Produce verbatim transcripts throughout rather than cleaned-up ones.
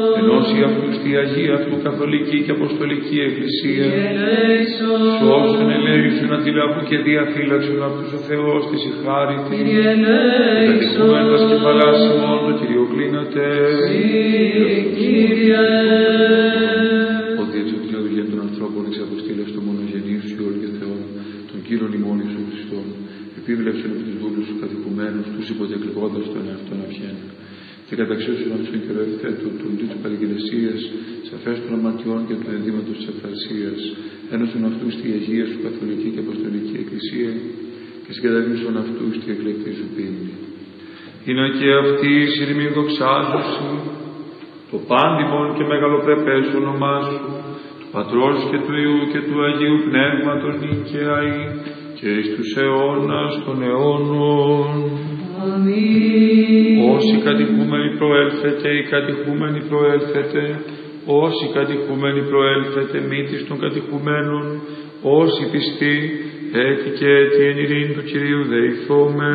ενώσει αυτούς τη Αγία αυτού Καθολική και Αποστολική Εκκλησία, σώσον ελέησον αντιλαβού και διαφύλαξον αυτούς ο Θεός της η χάρητη, κατεχούμενας και παλάσιμον το Κυριοκλίνατε. Ο Διέτης του Θεοδουλιών των ανθρώπων εξαποστήλας το μονογενή σου όλο και Θεόν, τον Κύριον ημών Ιησού Χριστόν, επίβλεψον από τους δούλους σου κατοικουμένους, τους υποδεκλικώντας τον εαυτόν αυχέν. Και καταξίωσον αυτούς τον καιρό ευθέτου του λυτού της παρηγγελεσίας, σαφές των αματιών και του ενδύματος της αυθαρσίας, ένωσον αυτούς στη Αγία σου Καθολική και Αποστολική Εκκλησία και συγκαταλήψον αυτούς στη εκλεκτή σου πίμνη. Είναι και αυτή η σειρμή δοξάζωση, το πάντιμον και μεγαλοπρεπές όνομά σου, του Πατρός και του Υιού και του Αγίου Πνεύματος νικαίοι και εις τους αιώνας των αιώνων. Αμήν. Όσοι κατηχούμενοι προέλθετε, οι κατηχούμενοι προέλθετε, όσοι κατηχούμενοι προέλθετε, μύτης των κατηχουμένων, όσοι πιστοί, έτη και έτη εν ειρήνη του Κυρίου δεηθώμε.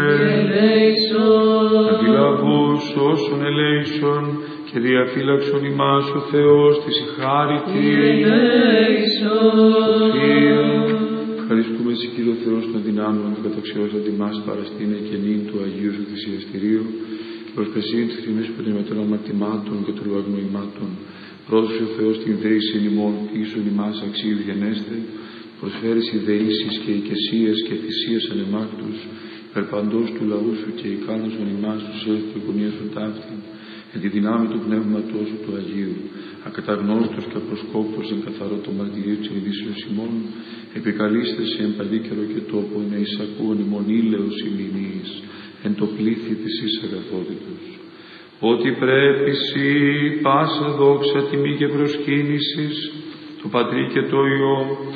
Αντιλαβούς όσων ελέησον και διαφύλαξον ημάς ο Θεός της η χάρητη. Σοφία. Ευχαριστούμε σε Κύριο Θεός των δυνάμεων που καταξιώσατε ημάς παραστήνε και νυν του Αγίου σου θυσιαστηρίου και προσπεσίν της θρηνής των αμαρτημάτων και των λογαγνοημάτων. Πρόσφερε ο Θεός την δέηση ημών ίσον ημάς αξίους γενέστε, προσφέρεις ιδεήσεις και οικεσίες και θυσίες ανεμάκτους, περπαντός του λαού σου και ικάνωσον ημάς τους έθου και γωνίασον ταύτην, εν τη δυνάμει του Πνεύματός σου του Αγίου, ακαταγνώστος και απροσκόπτος εν καθαρό το μαρτυρίο της ειδήσεως ημών, επικαλείστε σε εν παντίκαιρο και τόπο εν εισακούον ημών ήλαιος ημινής, εν το πλήθη της εις αγαθότητος. Ότι πρέπει σοι πάσα δόξα τιμή και προσκύνησης, το Πατρί και το Υιό